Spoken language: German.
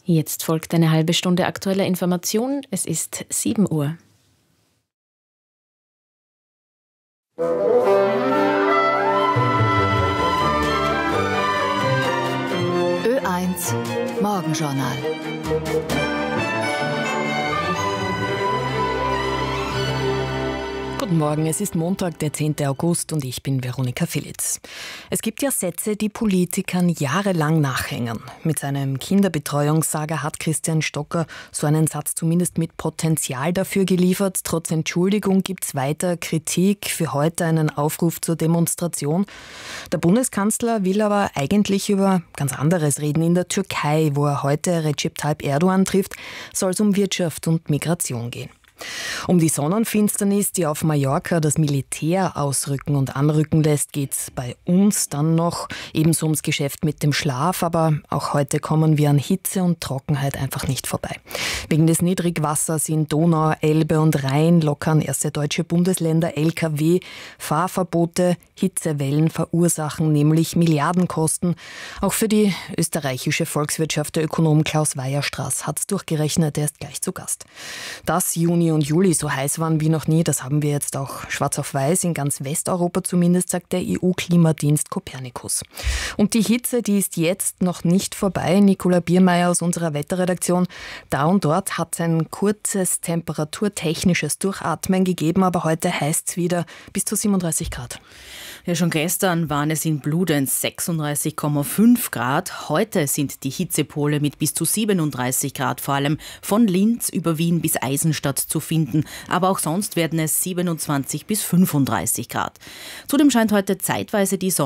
Jetzt folgt eine halbe Stunde aktueller Information. Es ist 7 Uhr. Ö1 Morgenjournal. Guten Morgen, es ist Montag, der 10. August und ich bin Veronika Philitz. Es gibt ja Sätze, die Politikern jahrelang nachhängen. Mit seinem Kinderbetreuungssaga hat Christian Stocker so einen Satz zumindest mit Potenzial dafür geliefert. Trotz Entschuldigung gibt's weiter Kritik, für heute einen Aufruf zur Demonstration. Der Bundeskanzler will aber eigentlich über ganz anderes reden. In der Türkei, wo er heute Recep Tayyip Erdogan trifft, soll es um Wirtschaft und Migration gehen. Um die Sonnenfinsternis, die auf Mallorca das Militär ausrücken und anrücken lässt, geht's bei uns dann noch. Ebenso ums Geschäft mit dem Schlaf, aber auch heute kommen wir an Hitze und Trockenheit einfach nicht vorbei. Wegen des Niedrigwassers in Donau, Elbe und Rhein lockern erste deutsche Bundesländer Lkw Fahrverbote. Hitzewellen verursachen nämlich Milliardenkosten. Auch für die österreichische Volkswirtschaft, der Ökonom Klaus Weierstraß hat's durchgerechnet, er ist gleich zu Gast. Das Juni und Juli so heiß waren wie noch nie, das haben wir jetzt auch schwarz auf weiß, in ganz Westeuropa zumindest, sagt der EU-Klimadienst Copernicus. Und die Hitze, die ist jetzt noch nicht vorbei. Nicola Biermeier aus unserer Wetterredaktion, da und dort hat es ein kurzes temperaturtechnisches Durchatmen gegeben, aber heute heißt es wieder bis zu 37 Grad. Ja, schon gestern waren es in Bludenz 36,5 Grad. Heute sind die Hitzepole mit bis zu 37 Grad, vor allem von Linz über Wien bis Eisenstadt zu finden. Aber auch sonst werden es 27 bis 35 Grad. Zudem scheint heute zeitweise die Sonne.